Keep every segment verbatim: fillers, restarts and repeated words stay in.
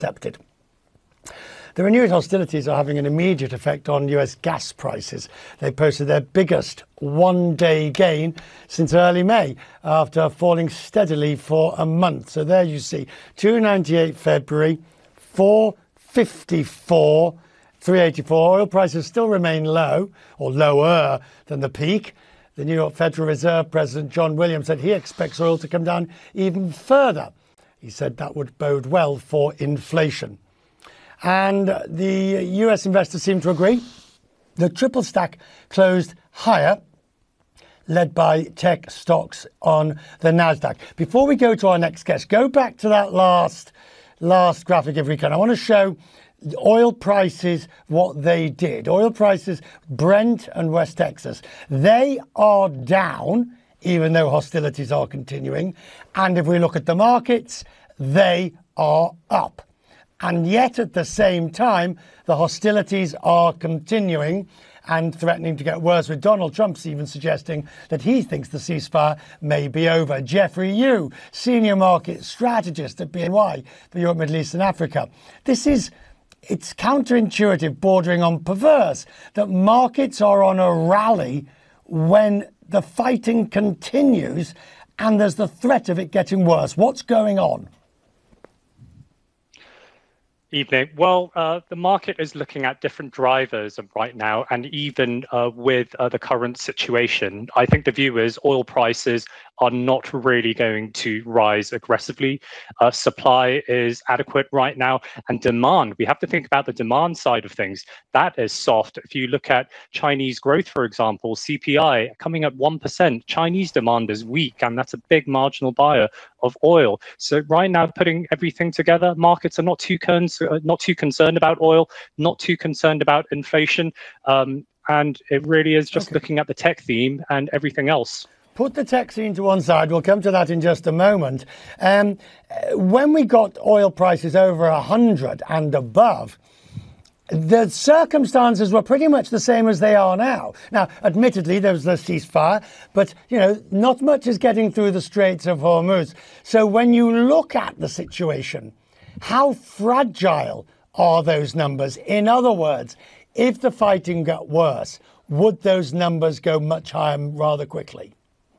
accepted. The renewed hostilities are having an immediate effect on U S gas prices. They posted their biggest one-day gain since early May after falling steadily for a month. So there you see, two ninety-eight February, four fifty-four, three eighty-four. Oil prices still remain low, or lower than the peak. The New York Federal Reserve President John Williams said he expects oil to come down even further. He said that would bode well for inflation. And the U S investors seem to agree. The triple stack closed higher, led by tech stocks on the Nasdaq. Before we go to our next guest, go back to that last, last graphic if we can. I want to show oil prices, what they did. Oil prices, Brent and West Texas, they are down, even though hostilities are continuing. And if we look at the markets, they are up. And yet at the same time, the hostilities are continuing and threatening to get worse, with Donald Trump's even suggesting that he thinks the ceasefire may be over. Jeffrey Yu, senior market strategist at B N Y for Europe, Middle East and Africa. This is, it's counterintuitive, bordering on perverse, that markets are on a rally when the fighting continues and there's the threat of it getting worse. What's going on? Evening. Well, uh, the market is looking at different drivers right now, and even uh, with uh, the current situation, I think the view is oil prices are not really going to rise aggressively. Uh, supply is adequate right now, and demand, we have to think about the demand side of things. That is soft. If you look at Chinese growth, for example, C P I coming at one percent, Chinese demand is weak, and that's a big marginal buyer of oil. So right now, putting everything together, markets are not too concerned. Not too concerned about oil, not too concerned about inflation. Um, and it really is just okay. Looking at the tech theme and everything else. Put the tech scene to one side. We'll come to that in just a moment. Um, when we got oil prices over one hundred and above, the circumstances were pretty much the same as they are now. Now, admittedly, there was the ceasefire, but, you know, not much is getting through the Straits of Hormuz. So when you look at the situation, how fragile are those numbers? In other words, if the fighting got worse, would those numbers go much higher rather quickly?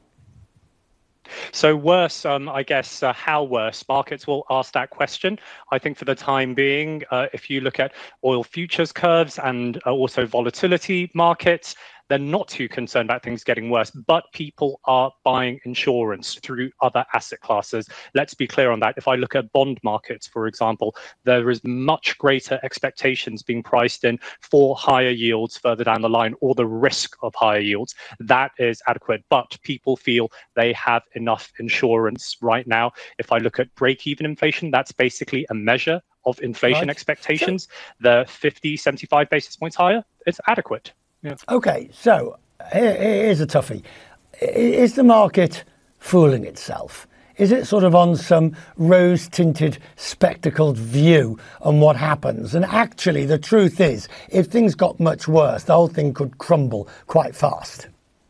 So worse, um, I guess, uh, how worse? Markets will ask that question. I think for the time being, uh, if you look at oil futures curves and uh, also volatility markets, they're not too concerned about things getting worse, but people are buying insurance through other asset classes. Let's be clear on that. If I look at bond markets, for example, there is much greater expectations being priced in for higher yields further down the line, or the risk of higher yields. That is adequate, but people feel they have enough insurance right now. If I look at break-even inflation, that's basically a measure of inflation right. expectations. The fifty, seventy-five basis points higher, it's adequate. Yeah. OK, so here, here's a toughie. Is the market fooling itself? Is it sort of on some rose-tinted, spectacled view on what happens? And actually, the truth is, if things got much worse, the whole thing could crumble quite fast.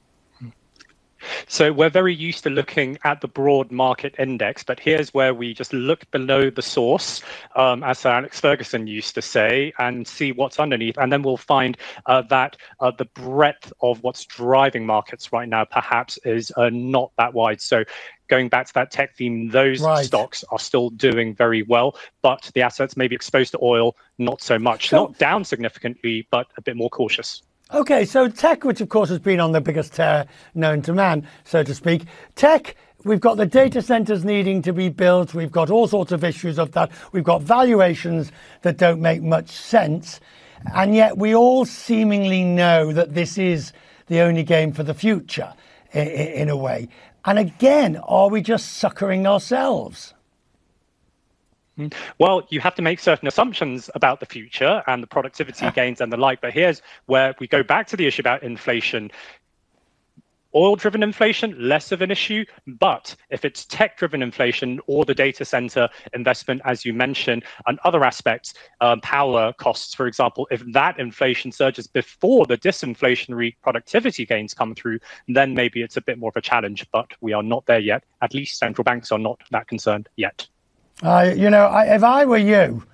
So we're very used to looking at the broad market index, but here's where we just look below the source, um, as Alex Ferguson used to say, and see what's underneath. And then we'll find uh, that uh, the breadth of what's driving markets right now perhaps is uh, not that wide. So going back to that tech theme, those right. stocks are still doing very well, but the assets may be exposed to oil, not so much. So, not down significantly, but a bit more cautious. OK, so tech, which of course has been on the biggest tear known to man, so to speak. Tech, we've got the data centers needing to be built. We've got all sorts of issues of that. We've got valuations that don't make much sense. And yet we all seemingly know that this is the only game for the future, in, in a way. And again, are we just suckering ourselves? Well, you have to make certain assumptions about the future and the productivity gains and the like. But here's where we go back to the issue about inflation. Oil-driven inflation, less of an issue. But if it's tech-driven inflation or the data center investment, as you mentioned, and other aspects, um, power costs, for example, if that inflation surges before the disinflationary productivity gains come through, then maybe it's a bit more of a challenge. But we are not there yet. At least central banks are not that concerned yet. Uh, you know, I, if I were you,